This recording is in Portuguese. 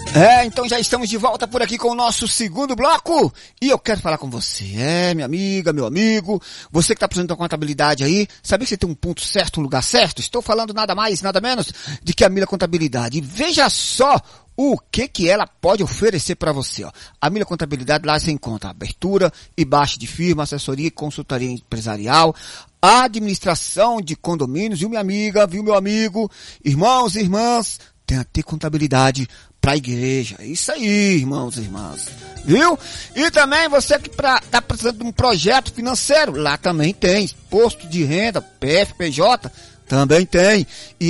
Então já estamos de volta por aqui com o nosso segundo bloco e eu quero falar com você, minha amiga, meu amigo, você que está precisando da contabilidade aí, sabe que você tem um ponto certo, um lugar certo? Estou falando nada mais, nada menos de que a Milha Contabilidade. E veja só o que ela pode oferecer para você, ó. A Milha Contabilidade, lá você encontra abertura e baixa de firma, assessoria e consultoria empresarial, administração de condomínios, viu minha amiga, viu meu amigo, irmãos e irmãs, tem até contabilidade para a igreja. Isso aí, irmãos e irmãs. Viu? E também você que tá precisando de um projeto financeiro, lá também tem. Imposto de renda, PFPJ, também tem. E